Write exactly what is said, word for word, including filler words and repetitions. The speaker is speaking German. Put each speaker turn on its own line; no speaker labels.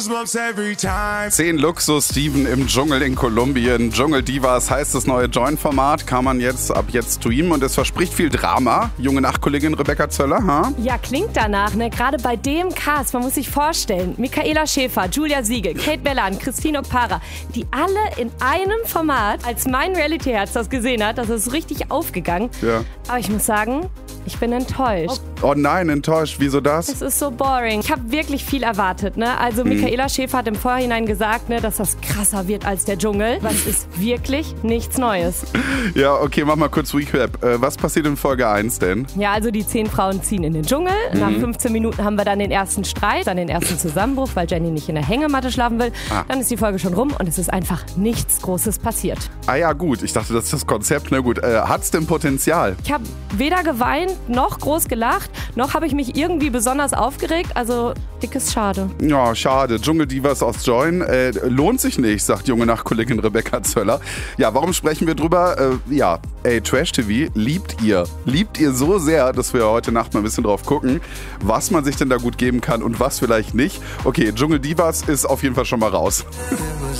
Zehn Luxus-Diven im Dschungel in Kolumbien. Dschungel Divas heißt das neue Join-Format. Kann man jetzt ab jetzt streamen und es verspricht viel Drama. Junge Nachtkollegin Rebecca Zöller, ha?
Ja, klingt danach, ne? Gerade bei dem Cast, man muss sich vorstellen, Michaela Schäfer, Julia Siegel, Kate Berlan, Christine Okpara, die alle in einem Format, als mein Reality-Herz das gesehen hat, das ist richtig aufgegangen.
Ja.
Aber ich muss sagen, ich bin enttäuscht.
Oh nein, enttäuscht. Wieso das?
Es ist so boring. Ich habe wirklich viel erwartet, ne? Also Michaela Schäfer hat im Vorhinein gesagt, ne, dass das krasser wird als der Dschungel. Was ist wirklich nichts Neues.
Ja, okay, mach mal kurz Recap. Äh, was passiert in Folge eins denn?
Ja, also die zehn Frauen ziehen in den Dschungel. Mhm. Nach fünfzehn Minuten haben wir dann den ersten Streit, dann den ersten Zusammenbruch, weil Jenny nicht in der Hängematte schlafen will. Ah. Dann ist die Folge schon rum und es ist einfach nichts Großes passiert.
Ah ja, gut. Ich dachte, das ist das Konzept. Na gut, äh, hat's denn Potenzial?
Ich habe weder geweint, noch groß gelacht, noch habe ich mich irgendwie besonders aufgeregt. Also, dickes Schade.
Ja, schade. Dschungeldivas aus Join. Äh, lohnt sich nicht, sagt junge Nachtkollegin Rebecca Zöller. Ja, warum sprechen wir drüber? Äh, ja, ey, Trash-T V liebt ihr. Liebt ihr so sehr, dass wir heute Nacht mal ein bisschen drauf gucken, was man sich denn da gut geben kann und was vielleicht nicht. Okay, Dschungeldivas ist auf jeden Fall schon mal raus.